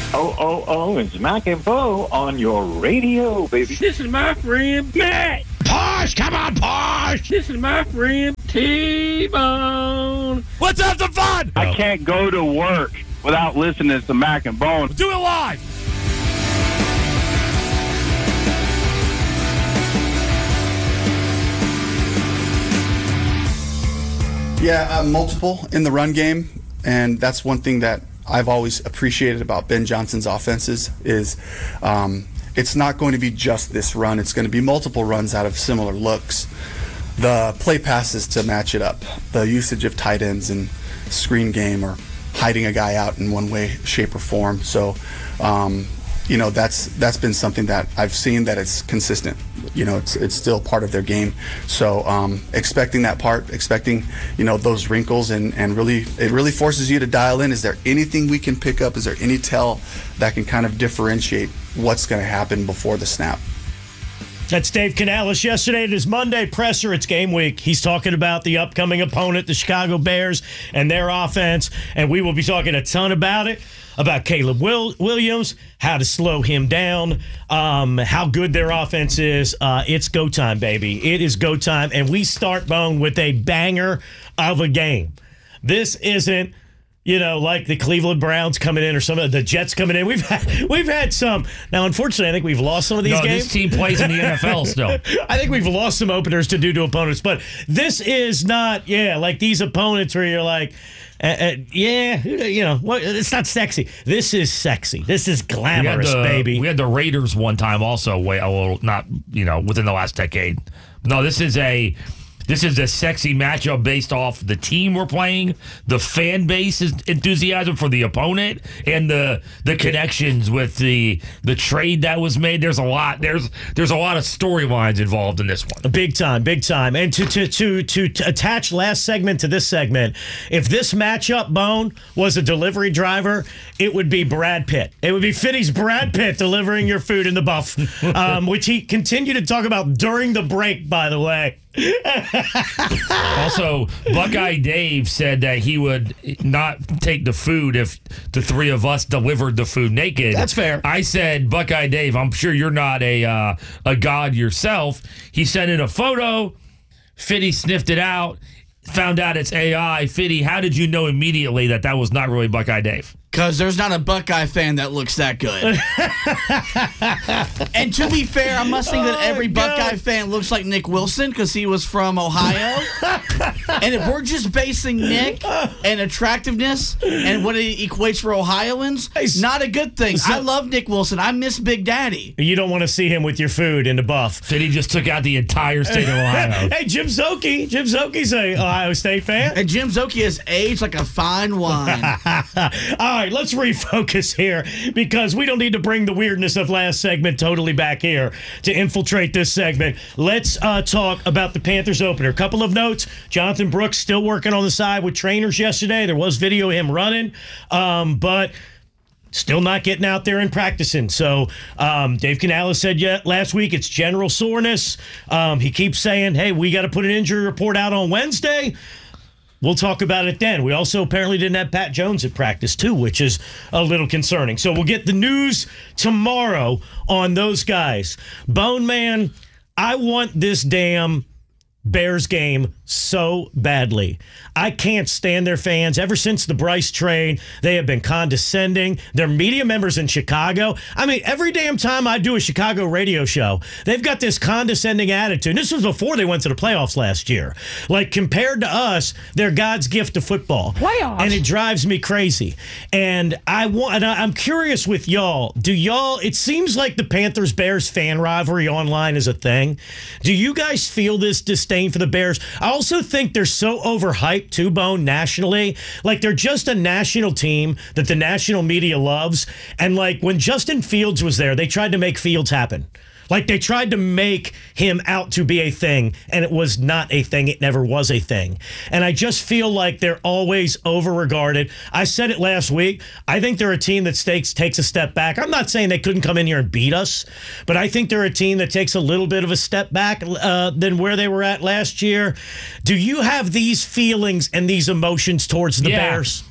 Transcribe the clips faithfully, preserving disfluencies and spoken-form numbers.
Oh, oh, oh, it's Mac and Bo on your radio, baby. This is my friend, Matt. Posh, come on, Posh. This is my friend, T-Bone. Let's have some fun. I can't go to work without listening to Mac and Bone. Do it live. Yeah, uh, multiple in the run game, and that's one thing that I've always appreciated about Ben Johnson's offenses is um, it's not going to be just this run. It's going to be multiple runs out of similar looks. The play passes to match it up, the usage of tight ends and screen game or hiding a guy out in one way, shape, or form. So, um, you know, that's that's been something that I've seen that it's consistent. You know, it's it's still part of their game. So um, expecting that part, expecting, you know, those wrinkles and, and really, it really forces you to dial in. Is there anything we can pick up? Is there any tell that can kind of differentiate what's going to happen before the snap? That's Dave Canales yesterday at his Monday presser. It's game week. He's talking about the upcoming opponent, the Chicago Bears, and their offense. And we will be talking a ton about it, about Caleb Will- Williams, how to slow him down, um, how good their offense is. Uh, it's go time, baby. It is go time. And we start, Bone, with a banger of a game. This isn't, you know, like the Cleveland Browns coming in or some of the Jets coming in. We've had we've had some. Now, unfortunately, I think we've lost some of these no, games. This team plays in the N F L still. I think we've lost some openers to do to opponents, but this is not, yeah, like these opponents where you're like, uh, uh, yeah, you know, what? It's not sexy. This is sexy. This is glamorous, we the, baby. We had the Raiders one time also, way a little, not, you know, within the last decade. No, this is a. This is a sexy matchup based off the team we're playing, the fan base's enthusiasm for the opponent, and the the connections with the the trade that was made. There's a lot. There's there's a lot of storylines involved in this one. Big time, big time. And to to to to, to attach last segment to this segment, if this matchup, Bone, was a delivery driver, it would be Brad Pitt. It would be Fitty's Brad Pitt delivering your food in the buff, um, which he continued to talk about during the break, by the way. Also, Buckeye Dave said that he would not take the food if the three of us delivered the food naked. That's fair. I said, Buckeye Dave, I'm sure you're not a uh, a god yourself. He sent in a photo. Fitty sniffed it out, found out it's A I. Fitty, how did you know immediately that that was not really Buckeye Dave? Because there's not a Buckeye fan that looks that good. And to be fair, I must think that Oh, every God. Buckeye fan looks like Nick Wilson because he was from Ohio. And if we're just basing Nick and attractiveness and what it equates for Ohioans, not a good thing. So- I love Nick Wilson. I miss Big Daddy. You don't want to see him with your food in the buff. Fitty just took out the entire state of Ohio. Hey, Jim Zoki. Jim Zoki's a Ohio State fan. And Jim Zoki has aged like a fine wine. All right, let's refocus here because we don't need to bring the weirdness of last segment totally back here to infiltrate this segment. Let's uh, talk about the Panthers opener. Couple of notes. Jonathan Brooks still working on the side with trainers yesterday. There was video of him running, um, but still not getting out there and practicing. So um, Dave Canales said yet last week it's general soreness. Um, he keeps saying, hey, we got to put an injury report out on Wednesday. We'll talk about it then. We also apparently didn't have Pat Jones at practice, too, which is a little concerning. So we'll get the news tomorrow on those guys. Bone Man, I want this damn Bears game so badly. I can't stand their fans. Ever since the Bryce trade, they have been condescending. Their media members in Chicago, I mean, every damn time I do a Chicago radio show, they've got this condescending attitude. And this was before they went to the playoffs last year. Like, compared to us, they're God's gift to football. Playoffs? And it drives me crazy. And I want, and I, I'm curious with y'all. Do y'all, it seems like the Panthers-Bears fan rivalry online is a thing. Do you guys feel this disdain for the Bears? I also think they're so overhyped, too, Bone, nationally. Like, they're just a national team that the national media loves. And, like, when Justin Fields was there, they tried to make Fields happen. Like, they tried to make him out to be a thing, and it was not a thing. It never was a thing. And I just feel like they're always over-regarded. I said it last week. I think they're a team that takes, takes a step back. I'm not saying they couldn't come in here and beat us, but I think they're a team that takes a little bit of a step back uh, than where they were at last year. Do you have these feelings and these emotions towards the yeah. Bears?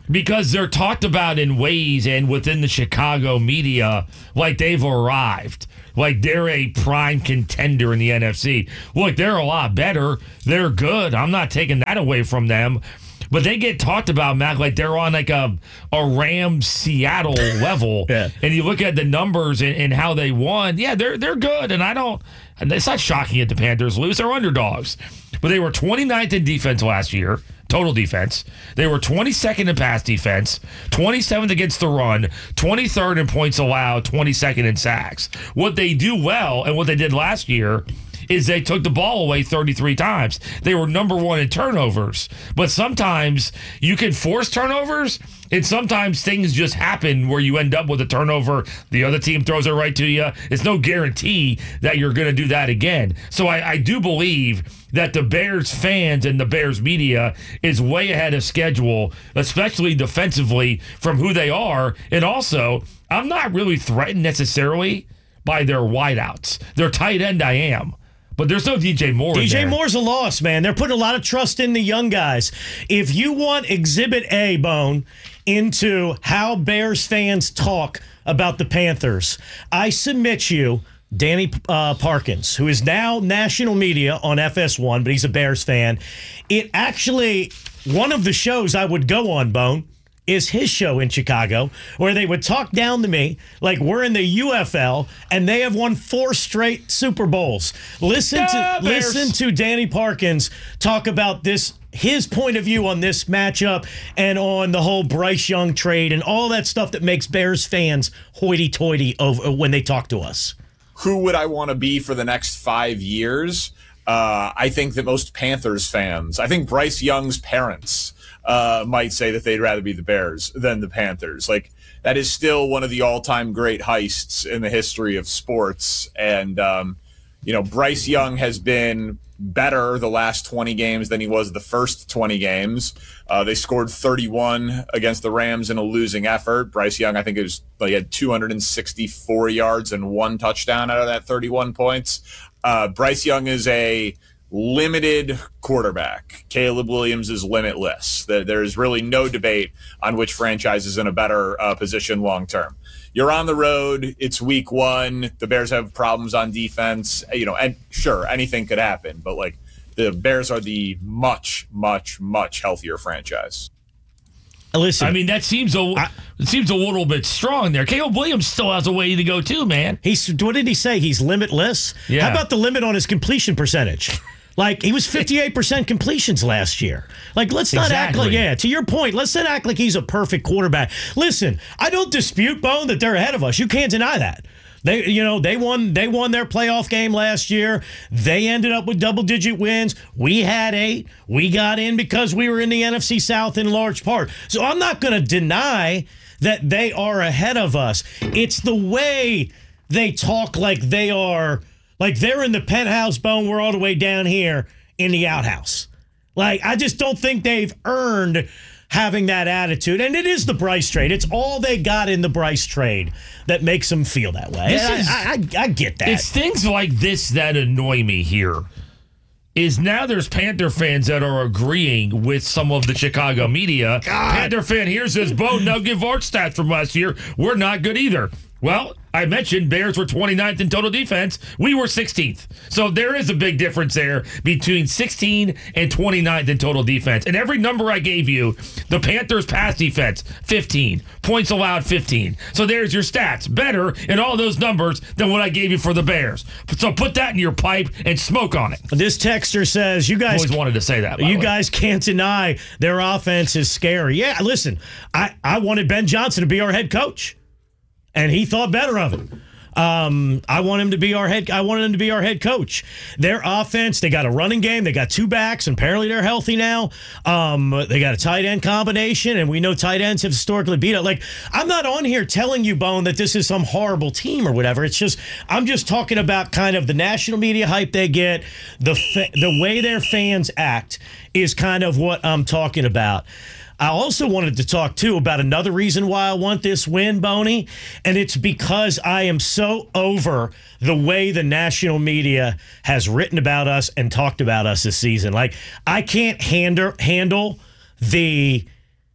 because they're talked about in ways and within the Chicago media like they've arrived. Like they're a prime contender in the N F C. Look, they're a lot better. They're good. I'm not taking that away from them. But they get talked about, Mac, like they're on like a, a Rams Seattle level. Yeah. And you look at the numbers and, and how they won. Yeah, they're they're good. And I don't, and it's not shocking that the Panthers lose. They're underdogs. But they were twenty-ninth in defense last year, total defense. They were twenty-second in pass defense, twenty-seventh against the run, twenty-third in points allowed, twenty-second in sacks. What they do well and what they did last year is they took the ball away thirty-three times. They were number one in turnovers. But sometimes you can force turnovers, and sometimes things just happen where you end up with a turnover. The other team throws it right to you. It's no guarantee that you're going to do that again. So I, I do believe that the Bears fans and the Bears media is way ahead of schedule, especially defensively from who they are. And also, I'm not really threatened necessarily by their wideouts. Their tight end I am. But there's no D J Moore. D J in there. Moore's a loss, man. They're putting a lot of trust in the young guys. If you want Exhibit A, Bone, into how Bears fans talk about the Panthers, I submit you Danny uh, Parkins, who is now national media on F S one, but he's a Bears fan. It actually, one of the shows I would go on, Bone, is his show in Chicago, where they would talk down to me like we're in the U F L and they have won four straight Super Bowls. Listen Yeah, to Bears. listen to Danny Parkins talk about this, his point of view on this matchup and on the whole Bryce Young trade and all that stuff that makes Bears fans hoity-toity over when they talk to us. Who would I want to be for the next five years? Uh, I think that most Panthers fans, I think Bryce Young's parents uh, might say that they'd rather be the Bears than the Panthers. Like, that is still one of the all-time great heists in the history of sports. And, um, you know, Bryce Young has been better the last twenty games than he was the first twenty games. Uh, they scored thirty-one against the Rams in a losing effort. Bryce Young, I think, it was, he had two hundred sixty-four yards and one touchdown out of that thirty-one points. Uh, Bryce Young is a limited quarterback. Caleb Williams is limitless. There, there's really no debate on which franchise is in a better uh, position long term. You're on the road. It's week one. The Bears have problems on defense. You know, and sure, anything could happen, but like the Bears are the much, much, much healthier franchise. Listen, I mean, that seems a I, it seems a little bit strong there. Caleb Williams still has a way to go too, man. he's what did he say? He's limitless. Yeah. How about the limit on his completion percentage? Like, he was fifty-eight percent completions last year. Like, let's not act Exactly. like, yeah, to your point, let's not act like he's a perfect quarterback. Listen, I don't dispute, Bone, that they're ahead of us. You can't deny that. They, you know, they won. They won their playoff game last year. They ended up with double-digit wins. We had eight. We got in because we were in the N F C South in large part. So I'm not going to deny that they are ahead of us. It's the way they talk like they are, like they're in the penthouse, Bone. We're all the way down here in the outhouse. Like, I just don't think they've earned having that attitude. And it is the Bryce trade. It's all they got in the Bryce trade that makes them feel that way. This I, is- I, I, I get that. It's things like this that annoy me here. Is now there's Panther fans that are agreeing with some of the Chicago media. Panther fan here says, Bo, now give our stats from last year. We're not good either. Well, I mentioned Bears were twenty-ninth in total defense. We were sixteenth. So there is a big difference there between sixteen and twenty-ninth in total defense. And every number I gave you, the Panthers pass defense, fifteen. Points allowed, fifteen. So there's your stats. Better in all those numbers than what I gave you for the Bears. So put that in your pipe and smoke on it. This texter says, you I guys always wanted to say that. by You the way. guys can't deny their offense is scary. Yeah, listen, I, I wanted Ben Johnson to be our head coach, and he thought better of it. Um, I want him to be our head. I wanted him to be our head coach. Their offense, they got a running game. They got two backs, and apparently they're healthy now. Um, they got a tight end combination, and we know tight ends have historically beat it. Like, I'm not on here telling you, Bone, that this is some horrible team or whatever. It's just I'm just talking about kind of the national media hype they get, the fa- the way their fans act is kind of what I'm talking about. I also wanted to talk, too, about another reason why I want this win, Boney, and it's because I am so over the way the national media has written about us and talked about us this season. Like, I can't handle handle the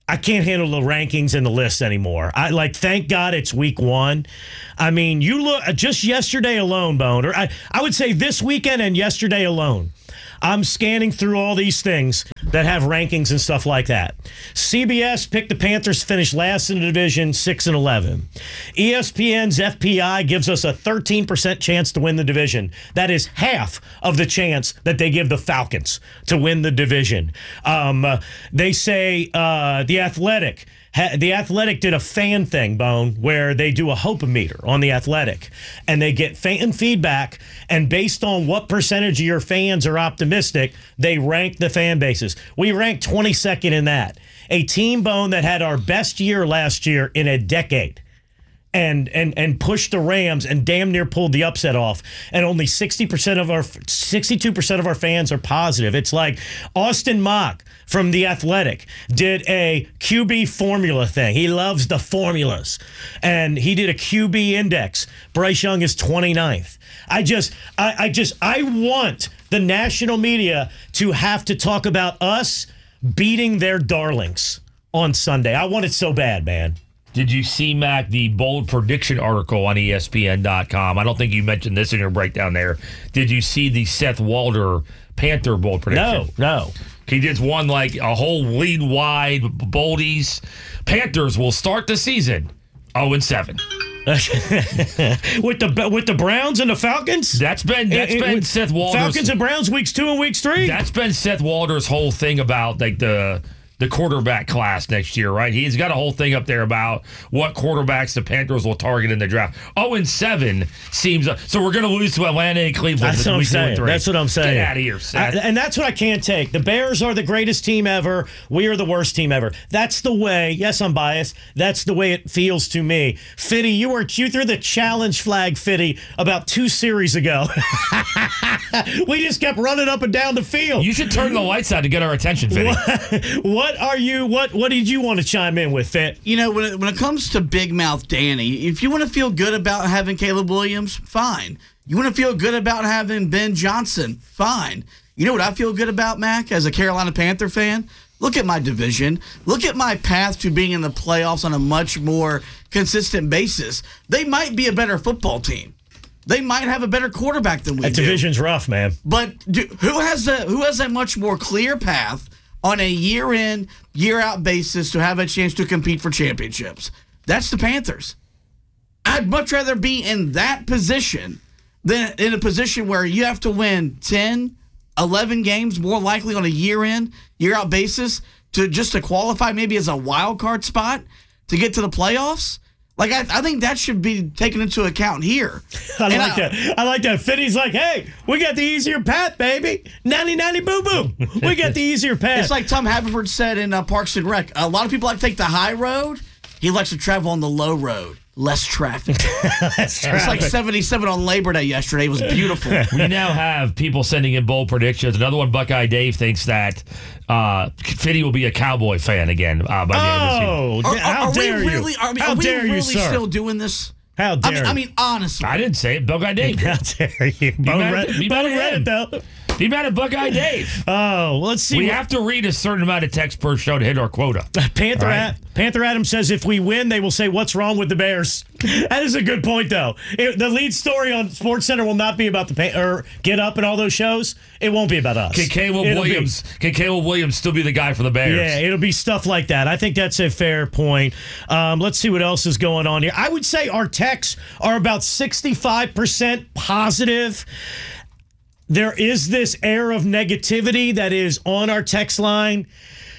I can't handle the rankings and the list anymore. I like, thank God it's week one. I mean, you look just yesterday alone, Bone, or I, I would say this weekend and yesterday alone. I'm scanning through all these things that have rankings and stuff like that. C B S picked the Panthers to finish last in the division, six and eleven. E S P N's F P I gives us a thirteen percent chance to win the division. That is half of the chance that they give the Falcons to win the division. Um, uh, they say uh, the Athletic. The Athletic did a fan thing, Bone, where they do a hope-o-meter on The Athletic, and they get fan feedback, and based on what percentage of your fans are optimistic, they rank the fan bases. We ranked twenty-second in that. A team, Bone, that had our best year last year in a decade. And, and and pushed the Rams and damn near pulled the upset off. And only sixty percent of our sixty-two percent of our fans are positive. It's like Austin Mock from The Athletic did a Q B formula thing. He loves the formulas. And he did a Q B index. Bryce Young is twenty-ninth. I just I, I just I want the national media to have to talk about us beating their darlings on Sunday. I want it so bad, man. Did you see, Mac, the bold prediction article on E S P N dot com? I don't think you mentioned this in your breakdown there. Did you see the Seth Walder Panther bold prediction? No, no. He did one like a whole lead wide boldies. Panthers will start the season oh and seven. with the with the Browns and the Falcons? That's been that's it, been it, Seth Walder's Falcons and Browns weeks two and weeks three. That's been Seth Walder's whole thing about like the the quarterback class next year, right? He's got a whole thing up there about what quarterbacks the Panthers will target in the draft. oh and seven seems... Uh, so we're going to lose to Atlanta and Cleveland. That's what I'm saying. That's what I'm saying. Get out of here, Seth. I, and that's what I can't take. The Bears are the greatest team ever. We are the worst team ever. That's the way... Yes, I'm biased. That's the way it feels to me. Fitty, you were you threw the challenge flag, Fitty, about two series ago. We just kept running up and down the field. You should turn the lights out to get our attention, Fitty. What, what are you... What What did you want to chime in with, Fit? You know, when it, when it comes to Big Mouth Danny, if you want to feel good about having Caleb Williams, fine. You want to feel good about having Ben Johnson, fine. You know what I feel good about, Mac, as a Carolina Panther fan? Look at my division. Look at my path to being in the playoffs on a much more consistent basis. They might be a better football team. They might have a better quarterback than we that do. That division's rough, man. But do, who has a who has a much more clear path on a year-in, year-out basis to have a chance to compete for championships? That's the Panthers. I'd much rather be in that position than in a position where you have to win ten, eleven games, more likely on a year-in, year-out basis, to just to qualify maybe as a wild card spot to get to the playoffs. Like, I, I think that should be taken into account here. I and like I, that. I like that. Fitty's like, hey, we got the easier path, baby. Nanny, nanny, boo, boo. We got the easier path. It's like Tom Haverford said in uh, Parks and Rec. A lot of people like to take the high road. He likes to travel on the low road. Less traffic. Less traffic. It's like seventy-seven on Labor Day yesterday. It was beautiful. We now have people sending in bold predictions. Another one, Buckeye Dave, thinks that uh, Fitty will be a Cowboy fan again uh, by the end of the season. Oh, Are, how are, are dare we you? really, are, how are we dare really you, sir? still doing this? How dare I mean, you? I mean, honestly. I didn't say it. Buckeye Dave. How dare you? Bone mad read, at- be Bone mad at read him. it, though. Be mad at Buckeye Dave. Oh, let's see. We what- have to read a certain amount of text per show to hit our quota. Panther, Right. Ad- Panther Adam says if we win, they will say, what's wrong with the Bears? That is a good point, though. It, the lead story on SportsCenter will not be about the Pan- or Get Up and all those shows. It won't be about us. Can Caleb It'll be- Williams? Can Caleb Williams still be the guy for the Bears? Yeah, it'll be stuff like that. I think that's a fair point. Um, let's see what else is going on here. I would say our texts are about sixty-five percent positive. There is this air of negativity that is on our text line.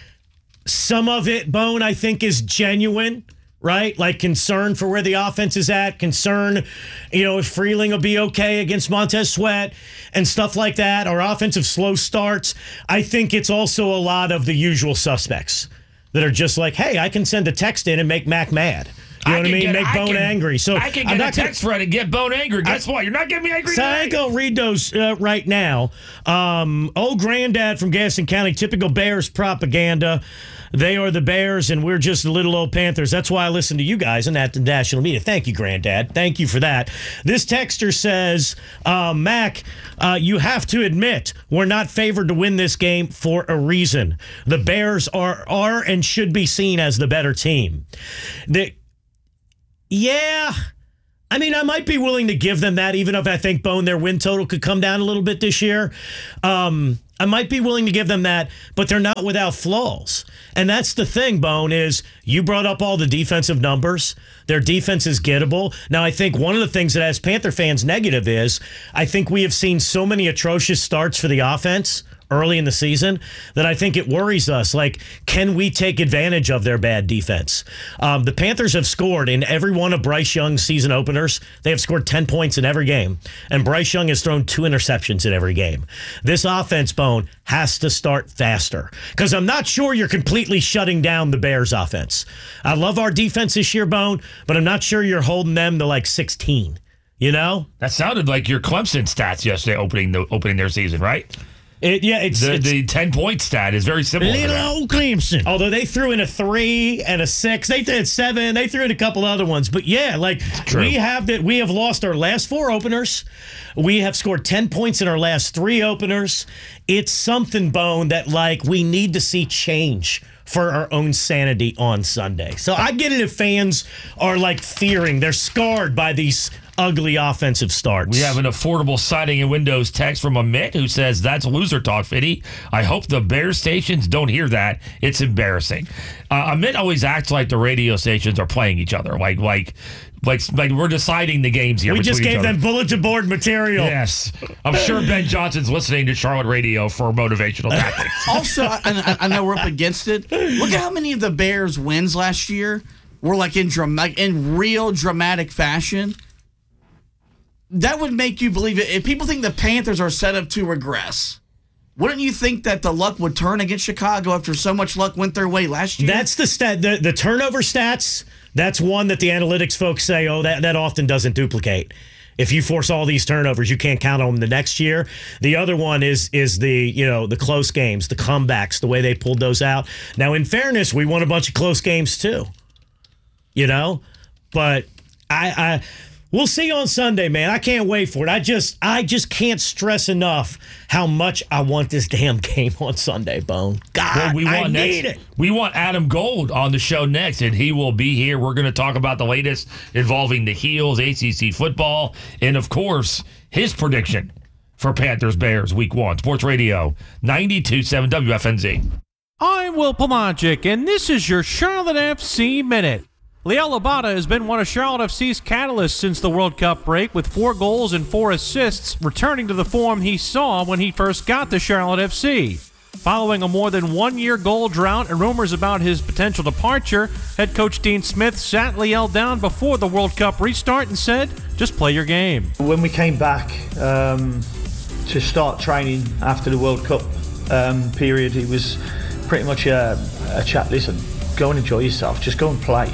Some of it, Bone, I think is genuine, right? Like concern for where the offense is at, concern, you know, if Freeling will be okay against Montez Sweat and stuff like that, or offensive slow starts. I think it's also a lot of the usual suspects that are just like, hey, I can send a text in and make Mac mad. You know I what I can mean? get- Make I Bone can- angry. So I can I'm get not a gonna- text thread and get Bone angry. Guess what? You're not getting me angry So I today. ain't gonna read those uh, right now. Um, old granddad from Gaston County, typical Bears propaganda. They are the Bears, and we're just the little old Panthers. That's why I listen to you guys and at the national media. Thank you, Granddad. Thank you for that. This texter says, uh, Mac, uh, you have to admit we're not favored to win this game for a reason. The Bears are are and should be seen as the better team. The, yeah. I mean, I might be willing to give them that, even if I think, Bone, their win total could come down a little bit this year. Um, I might be willing to give them that, but they're not without flaws. And that's the thing, Bone, is you brought up all the defensive numbers. Their defense is gettable. Now, I think one of the things that has Panther fans negative is I think we have seen so many atrocious starts for the offense early in the season that I think it worries us. Like, can we take advantage of their bad defense? Um, the Panthers have scored in every one of Bryce Young's season openers. They have scored ten points in every game, and Bryce Young has thrown two interceptions in every game. This offense, Bone, has to start faster because I'm not sure you're completely shutting down the Bears offense. I love our defense this year, Bone, but I'm not sure you're holding them to like sixteen. You know? That sounded like your Clemson stats yesterday opening the opening their season, right? It, yeah, it's the, it's, the ten-point stat is very similar. Little to that. old Clemson. Although they threw in a three and a six. They did seven. They threw in a couple other ones. But, yeah, like, we have that. We have lost our last four openers. We have scored ten points in our last three openers. It's something, Bone, that, like, we need to see change for our own sanity on Sunday. So I get it if fans are, like, fearing. They're scarred by these ugly offensive starts. We have an affordable siding and windows text from Amit who says, that's loser talk, Fitty. I hope the Bears stations don't hear that. It's embarrassing. Uh, Amit always acts like the radio stations are playing each other. Like, like, like, like we're deciding the games here. We just gave them bulletin board material. Yes. I'm sure Ben Johnson's listening to Charlotte radio for motivational tactics. Also, I, I know we're up against it. Look at how many of the Bears' wins last year were like in dramatic, in real dramatic fashion. That would make you believe it. If people think the Panthers are set up to regress, wouldn't you think that the luck would turn against Chicago after so much luck went their way last year? That's the stat. The, the turnover stats, that's one that the analytics folks say, oh, that, that often doesn't duplicate. If you force all these turnovers, you can't count on them the next year. The other one is is the, you know, the close games, the comebacks, the way they pulled those out. Now, in fairness, we won a bunch of close games too. You know? But I... I We'll see on Sunday, man. I can't wait for it. I just I just can't stress enough how much I want this damn game on Sunday, Bone. God, well, we want I next, need it. We want Adam Gold on the show next, and he will be here. We're going to talk about the latest involving the Heels, A C C football, and, of course, his prediction for Panthers-Bears Week one. Sports Radio ninety-two point seven W F N Z. I'm Will Pelagic, and this is your Charlotte F C Minute. Liel Abada has been one of Charlotte F C's catalysts since the World Cup break, with four goals and four assists, returning to the form he saw when he first got to Charlotte F C. Following a more than one-year goal drought and rumors about his potential departure, head coach Dean Smith sat Liel down before the World Cup restart and said, just play your game. When we came back um, to start training after the World Cup um, period, it was pretty much a, a chat, listen, go and enjoy yourself, just go and play.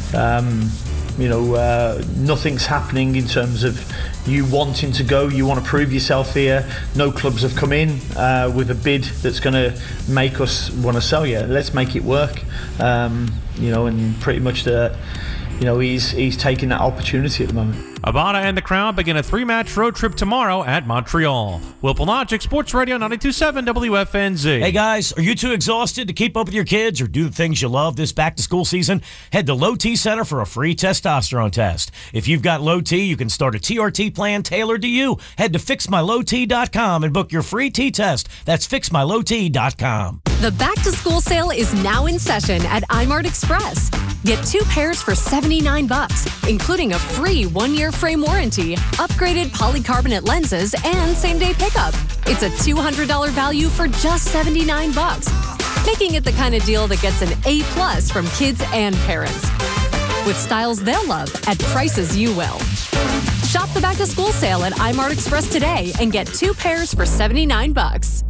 Um, you know, uh, nothing's happening in terms of you wanting to go. You want to prove yourself here. No clubs have come in uh, with a bid that's going to make us want to sell you. Let's make it work. Um, you know, and pretty much the, you know, he's he's taking that opportunity at the moment. Abada and the Crown begin a three-match road trip tomorrow at Montreal. Will Pelagic, Sports Radio ninety-two point seven W F N Z. Hey guys, are you too exhausted to keep up with your kids or do the things you love this back-to-school season? Head to Low T Center for a free testosterone test. If you've got low T, you can start a T R T plan tailored to you. Head to fix my low t dot com and book your free T-test. That's fix my low t dot com. The back-to-school sale is now in session at iMart Express. Get two pairs for seventy-nine bucks, including a free one-year frame warranty, upgraded polycarbonate lenses, and same-day pickup. It's a two hundred dollars value for just seventy-nine bucks, making it the kind of deal that gets an A plus from kids and parents. With styles they'll love at prices you will. Shop the back-to-school sale at iMart Express today and get two pairs for seventy-nine bucks.